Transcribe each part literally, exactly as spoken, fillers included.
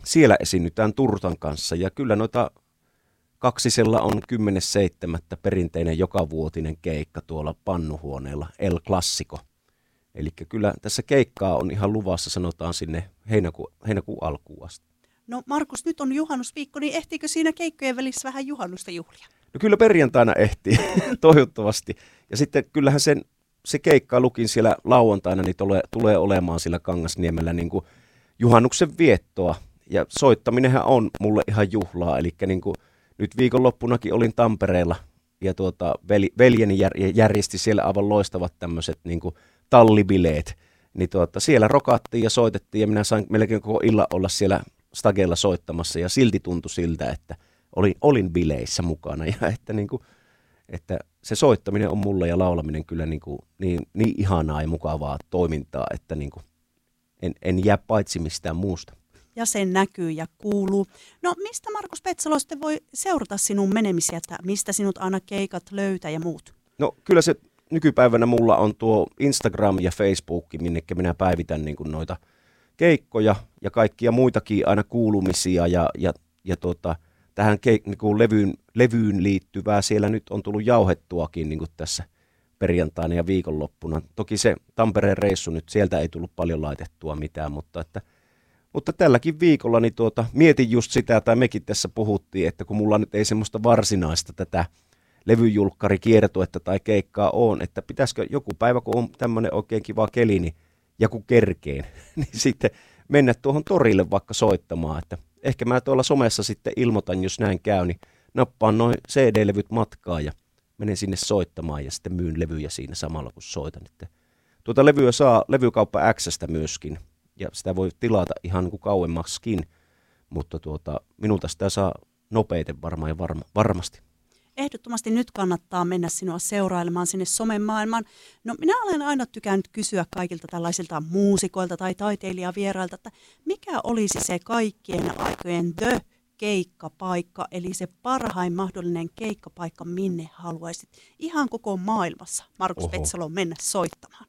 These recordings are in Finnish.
siellä esiinnytään Turtan kanssa ja kyllä noita Kaksisella on kymmenes seitsemättä perinteinen jokavuotinen keikka tuolla Pannuhuoneella, El Classico. Eli kyllä tässä keikkaa on ihan luvassa, sanotaan sinne heinäku, heinäkuun alkuun asti. No Markus, nyt on juhannusviikko, niin ehtiikö siinä keikkojen välissä vähän juhannusta juhlia? No kyllä perjantaina ehtii, toivottavasti. Ja sitten kyllähän sen, se keikka lukin siellä lauantaina, niin tulee, tulee olemaan sillä Kangasniemellä niin kuin juhannuksen viettoa. Ja soittaminenhan on mulle ihan juhlaa, eli niin kuin nyt viikonloppunakin olin Tampereella ja tuota, veli, veljeni jär, järjesti siellä aivan loistavat tämmöiset niin kuin tallibileet. Niin tuota, siellä rokattiin ja soitettiin ja minä sain melkein koko illan olla siellä stageilla soittamassa ja silti tuntui siltä, että olin, olin bileissä mukana. Ja että, niin kuin, että se soittaminen on mulle ja laulaminen kyllä niin, kuin, niin, niin ihanaa ja mukavaa toimintaa, että niin kuin en, en jää paitsi mistään muusta. Ja sen näkyy ja kuuluu. No mistä Markus Petsalo sitten voi seurata sinun menemisiä, että mistä sinut aina keikat löytää ja muut? No kyllä se nykypäivänä mulla on tuo Instagram ja Facebook, minnekä minä päivitän niin kuin noita keikkoja ja kaikkia muitakin aina kuulumisia ja, ja, ja tuota, tähän keik- niin kuin levyyn, levyyn liittyvää siellä nyt on tullut jauhettuakin niin kuin tässä perjantaina ja viikonloppuna. Toki se Tampereen reissu nyt, sieltä ei tullut paljon laitettua mitään, mutta että Mutta tälläkin viikolla niin tuota, mietin just sitä, tai mekin tässä puhuttiin, että kun mulla nyt ei semmoista varsinaista tätä levyjulkkarikiertuetta tai keikkaa on, että pitäisikö joku päivä, kun on tämmöinen oikein kiva keli, niin, ja kun kerkeen, niin sitten mennä tuohon torille vaikka soittamaan. Että ehkä mä tuolla somessa sitten ilmoitan, jos näin käy, niin nappaan noin C D-levyt matkaan ja menen sinne soittamaan ja sitten myyn levyjä siinä samalla kun soitan. Että tuota levyä saa Levykauppa X:stä myöskin. Ja sitä voi tilata ihan niin kuin kauemmaksikin, mutta tuota, minulta sitä saa nopeiten varmaan ja varma, varmasti. Ehdottomasti nyt kannattaa mennä sinua seurailemaan sinne somemaailmaan. No minä olen aina tykännyt kysyä kaikilta tällaisilta muusikoilta tai taiteilijavierailta, että mikä olisi se kaikkien aikojen the keikkapaikka, eli se parhain mahdollinen keikkapaikka, minne haluaisit ihan koko maailmassa Markus Petsalo mennä soittamaan?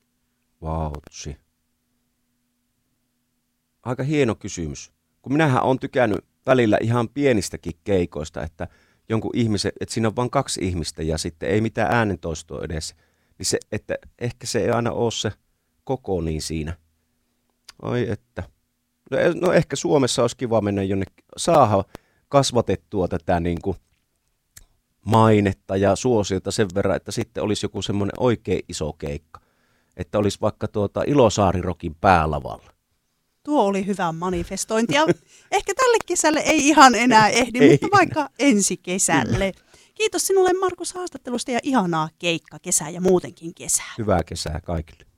Vautsi. Aika hieno kysymys. Kun minähän olen tykännyt välillä ihan pienistäkin keikoista, että jonkun ihmisen, että siinä on vain kaksi ihmistä ja sitten ei mitään äänentoistoa edes, niin se, että ehkä se ei aina ole se koko niin siinä. Ai että. No, no ehkä Suomessa olisi kiva mennä jonnekin, saada kasvatettua tätä niin kuin mainetta ja suosiota sen verran, että sitten olisi joku semmoinen oikein iso keikka. Että olisi vaikka tuota Ilosaarirokin päälavalla. Tuo oli hyvä manifestointi ja ehkä tälle kesälle ei ihan enää ehdi, ei. Mutta vaikka ensi kesälle. Kiitos sinulle Markus haastattelusta ja ihanaa keikka kesää ja muutenkin kesää. Hyvää kesää kaikille.